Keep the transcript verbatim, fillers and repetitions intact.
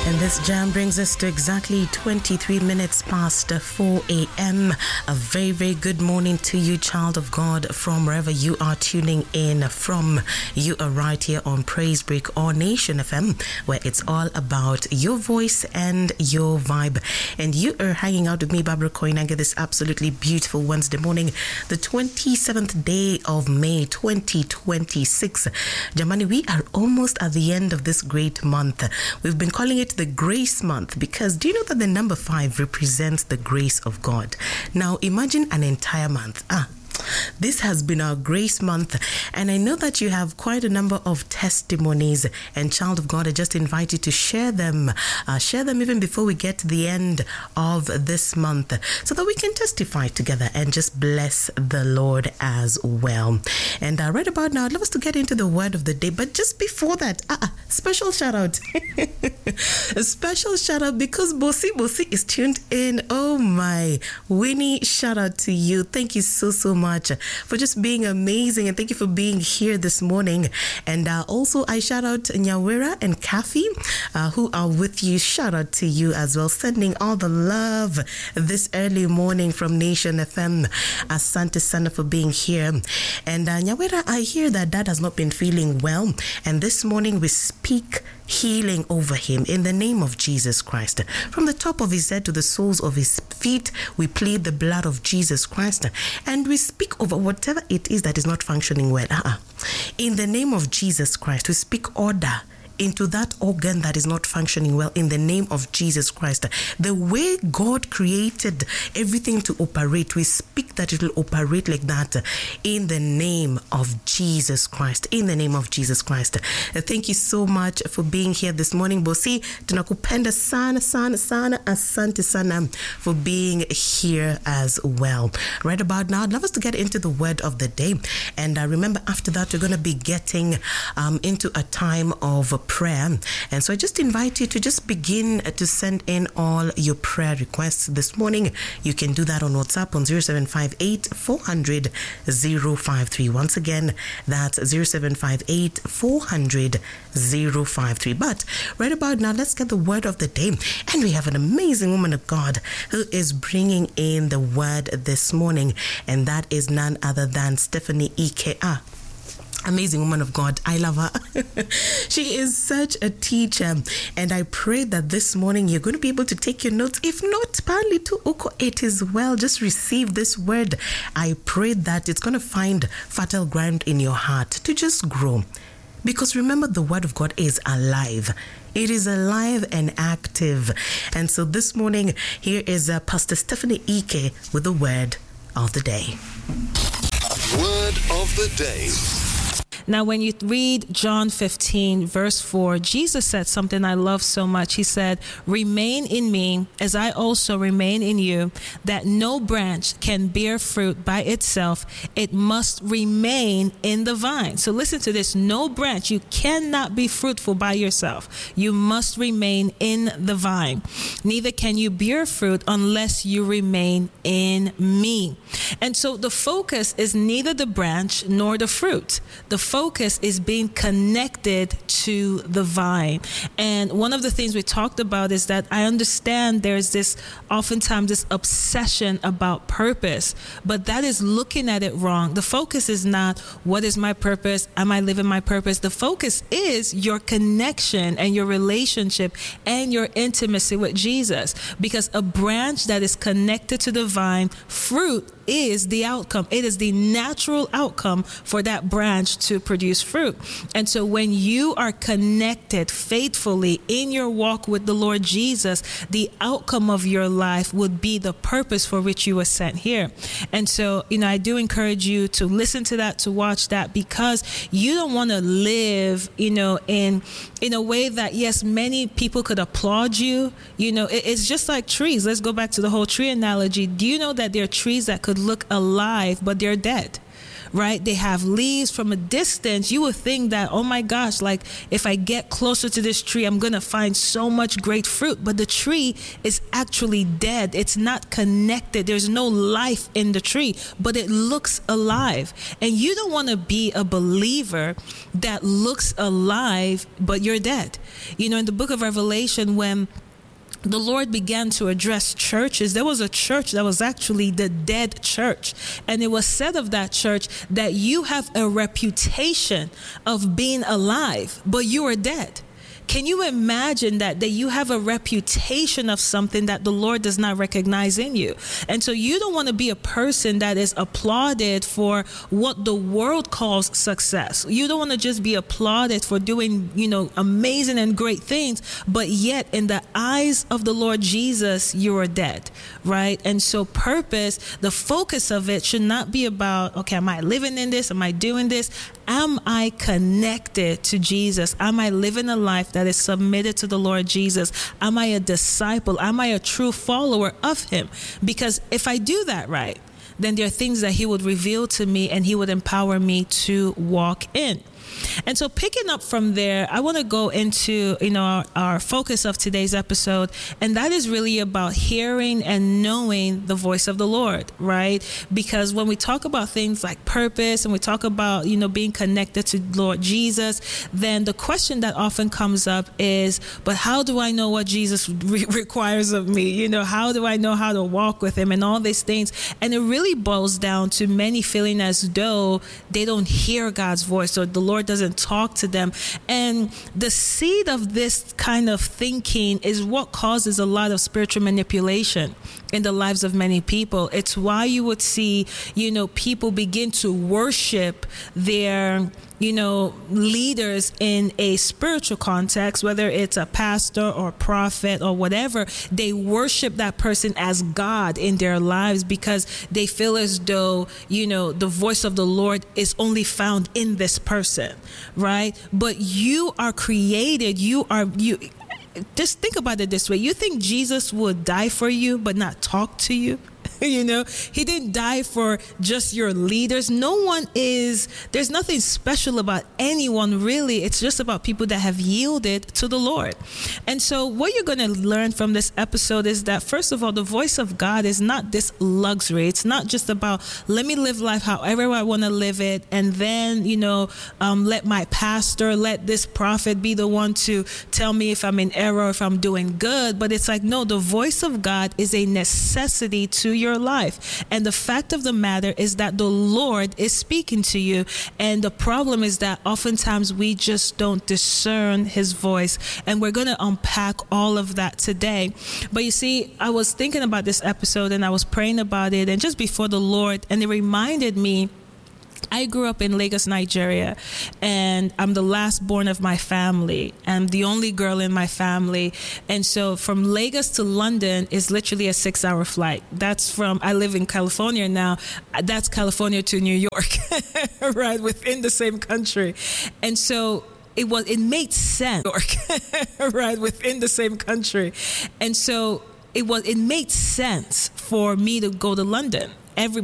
And this jam brings us to exactly twenty-three minutes past four a.m. A very, very good morning to you, child of God, from wherever you are tuning in from. You are right here on Praise Break or Nation F M, where it's all about your voice and your vibe. And you are hanging out with me, Barbara Koinange, this absolutely beautiful Wednesday morning, the twenty-seventh day of May, twenty twenty-six. Jamani, we are almost at the end of this great month. We've been calling it the Grace Month because do you know that the number five represents the grace of God? Now imagine an entire month. Ah, this has been our Grace Month, and I know that you have quite a number of testimonies, and child of God, I just invite you to share them, uh, share them even before we get to the end of this month, so that we can testify together and just bless the Lord as well. And uh, right about now, I'd love us to get into the word of the day, but just before that, uh, special shout out, a special shout out because Bosi Bosi is tuned in. Oh my, Winnie, shout out to you. Thank you so, so much. much for just being amazing, and thank you for being here this morning. And uh, also I shout out Nyawera and Kathy uh, who are with you. Shout out to you as well, sending all the love this early morning from Nation F M. Asante sana for being here. And uh, Nyawera, I hear that Dad has not been feeling well, and this morning we speak healing over him in the name of Jesus Christ. From the top of his head to the soles of his feet, we plead the blood of Jesus Christ, and we speak over whatever it is that is not functioning well. Uh-uh. In the name of Jesus Christ, we speak order into that organ that is not functioning well in the name of Jesus Christ. The way God created everything to operate, we speak that it will operate like that in the name of Jesus Christ. In the name of Jesus Christ. Uh, thank you so much for being here this morning, Bosi. Tunakupenda sana sana sana. Asante sana for being here as well. Right about now, I'd love us to get into the word of the day. And uh, remember, after that, we're going to be getting um, into a time of prayer. And so I just invite you to just begin to send in all your prayer requests this morning. You can do that on WhatsApp on zero seven five eight, four hundred, zero five three. Once again, that's zero seven five eight, four hundred, zero five three. But right about now, let's get the word of the day. And we have an amazing woman of God who is bringing in the word this morning. And that is none other than Stephanie Ike. Ah, amazing woman of God. I love her. She is such a teacher, and I pray that this morning you're going to be able to take your notes. If not, Pali to Uko, it is well. Just receive this word. I pray that it's going to find fertile ground in your heart to just grow. Because remember, the word of God is alive. It is alive and active. And so this morning, here is uh, Pastor Stephanie Ike with the word of the day. Word of the day. Now, when you read John fifteen, verse four, Jesus said something I love so much. He said, "Remain in me as I also remain in you, that no branch can bear fruit by itself. It must remain in the vine." So listen to this. No branch. You cannot be fruitful by yourself. You must remain in the vine. Neither can you bear fruit unless you remain in me. And so the focus is neither the branch nor the fruit. The focus is being connected to the vine. And one of the things we talked about is that I understand there's this oftentimes this obsession about purpose, but that is looking at it wrong. The focus is not what is my purpose? Am I living my purpose? The focus is your connection and your relationship and your intimacy with Jesus, because a branch that is connected to the vine, fruit is the outcome. It is the natural outcome for that branch to produce fruit. And so when you are connected faithfully in your walk with the Lord Jesus, the outcome of your life would be the purpose for which you were sent here. And so, you know, I do encourage you to listen to that, to watch that, because you don't want to live, you know, in in a way that, yes, many people could applaud you. You know, it, it's just like trees. Let's go back to the whole tree analogy. Do you know that there are trees that could look alive, but they're dead? right? They have leaves. From a distance, you would think that, oh my gosh, like if I get closer to this tree, I'm going to find so much great fruit. But the tree is actually dead. It's not connected. There's no life in the tree, but it looks alive. And you don't want to be a believer that looks alive, but you're dead. You know, in the book of Revelation, when the Lord began to address churches, there was a church that was actually the dead church. And it was said of that church that you have a reputation of being alive, but you are dead. Can you imagine that, that you have a reputation of something that the Lord does not recognize in you? And so you don't want to be a person that is applauded for what the world calls success. You don't want to just be applauded for doing, you know, amazing and great things, but yet in the eyes of the Lord Jesus, you are dead, right? And so purpose, the focus of it should not be about, okay, am I living in this? Am I doing this? Am I connected to Jesus? Am I living a life that is submitted to the Lord Jesus? Am I a disciple? Am I a true follower of him? Because if I do that right, then there are things that he would reveal to me and he would empower me to walk in. And so picking up from there, I want to go into, you know, our, our focus of today's episode, and that is really about hearing and knowing the voice of the Lord, right? Because when we talk about things like purpose and we talk about, you know, being connected to Lord Jesus, then the question that often comes up is, but how do I know what Jesus re- requires of me? You know, how do I know how to walk with him and all these things? And it really boils down to many feeling as though they don't hear God's voice, or the Lord doesn't talk to them. And the seed of this kind of thinking is what causes a lot of spiritual manipulation in the lives of many people. It's why you would see, you know, people begin to worship their, you know, leaders in a spiritual context, whether it's a pastor or prophet or whatever. They worship that person as God in their lives because they feel as though, you know, the voice of the Lord is only found in this person, right? But you are created, you are, you, just think about it this way. You think Jesus would die for you but not talk to you? You know, he didn't die for just your leaders. No one is, there's nothing special about anyone really. It's just about people that have yielded to the Lord. And so what you're going to learn from this episode is that, first of all, the voice of God is not this luxury. It's not just about, let me live life however I want to live it. And then, you know, um, let my pastor, let this prophet be the one to tell me if I'm in error, if I'm doing good. But it's like, no, the voice of God is a necessity to your life. And the fact of the matter is that the Lord is speaking to you. And the problem is that oftentimes we just don't discern his voice. And we're going to unpack all of that today. But you see, I was thinking about this episode and I was praying about it, and just before the Lord, and it reminded me, I grew up in Lagos, Nigeria, and I'm the last born of my family. I'm the only girl in my family. And so from Lagos to London is literally a six hour flight. That's from, I live in California now. That's California to New York, right? Within the same country. And so it was, it made sense, right? Within the same country. And so it was, it made sense for me to go to London every